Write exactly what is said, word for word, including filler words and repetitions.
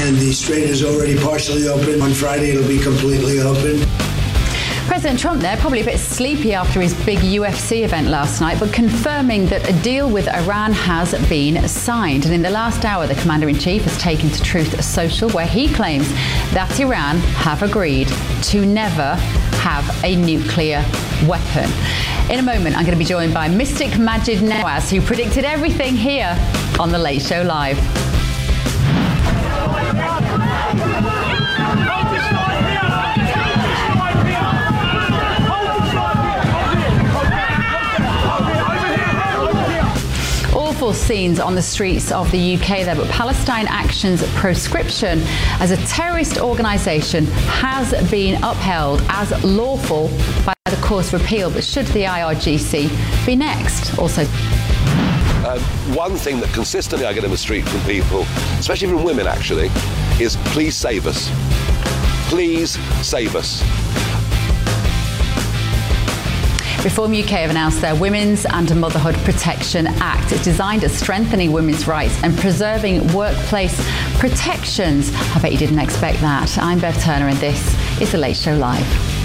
and the strait is already partially open. On Friday, it'll be completely open. President Trump there, probably a bit sleepy after his big U F C event last night, but confirming that a deal with Iran has been signed. And in the last hour, the Commander-in-Chief has taken to Truth Social, where he claims that Iran have agreed to never have a nuclear weapon. In a moment, I'm going to be joined by Mystic Majid Nawaz, who predicted everything here on The Late Show Live. Awful scenes on the streets of the U K there, but Palestine Action's proscription as a terrorist organisation has been upheld as lawful by the Courts of Appeal. But should the I R G C be next? Also, Uh, one thing that consistently I get in the street from people, especially from women actually, is please save us. Please save us. Reform U K have announced their Women's and Motherhood Protection Act. It's designed at strengthening women's rights and preserving workplace protections. I bet you didn't expect that. I'm Bev Turner and this is The Late Show Live.